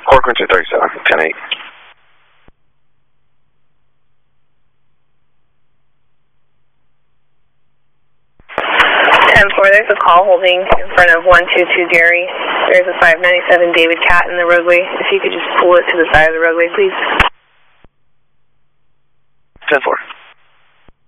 Corcoran 237, 10-8. 10-4, there's a call holding in front of 122 Gary. There's a 597 David Cat in the roadway. If you could just pull it to the side of the roadway, please.